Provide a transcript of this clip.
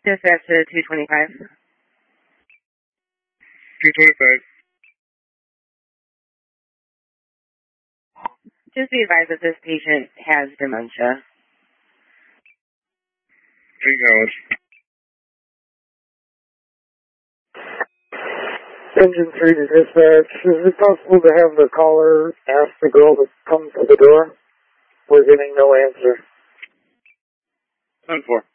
Dispatch to 225. 225. Just be advised that this patient has dementia. Acknowledge. Engine 3 to dispatch. Is it possible to have the caller ask the girl to come to the door? We're getting no answer. 10-4.